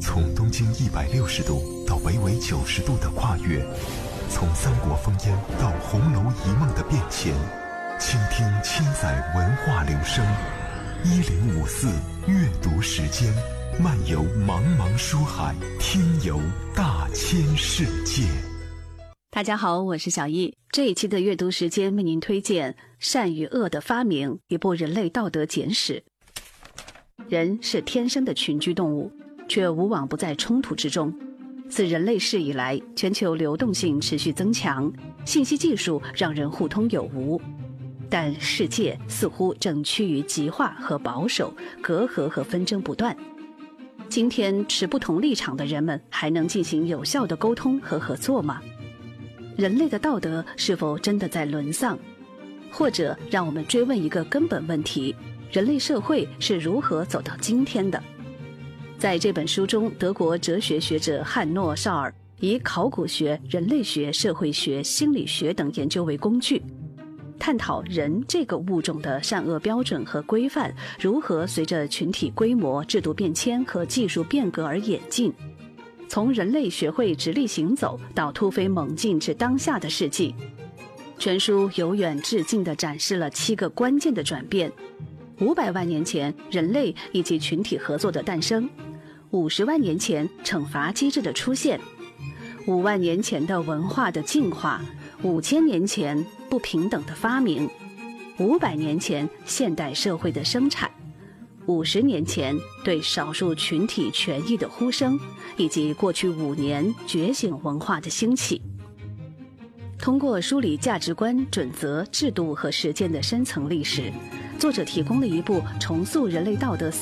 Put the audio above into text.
从东经160度到北纬90度的跨越，从三国烽烟到红楼一梦的变迁，倾听千载文化流声。1054阅读时间，漫游茫茫书海，听游大千世界。 大家好，我是小易。这一期的阅读时间为您推荐《善与恶的发明》，一部人类道德简史。人是天生的群居动物，却无往不在冲突之中。自人类世以来，全球流动性持续增强，信息技术让人互通有无，但世界似乎正趋于极化和保守，隔阂和纷争不断。今天持不同立场的人们还能进行有效的沟通和合作吗？人类的道德是否真的在沦丧？或者让我们追问一个根本问题：人类社会是如何走到今天的？在这本书中，德国哲学学者汉诺·绍尔以考古学、人类学、社会学、心理学等研究为工具，探讨人这个物种的善恶标准和规范如何随着群体规模、制度变迁和技术变革而演进。从人类学会直立行走到突飞猛进至当下的世纪，全书由远至近地展示了7个关键的转变：500万年前人类以及群体合作的诞生，50万年前惩罚机制的出现，5万年前的文化的进化，5000年前不平等的发明，500年前现代社会的生产，50年前对少数群体权益的呼声，以及过去5年觉醒文化的兴起。通过梳理价值观、准则、制度和实践的深层历史，作者提供了一部重塑人类道德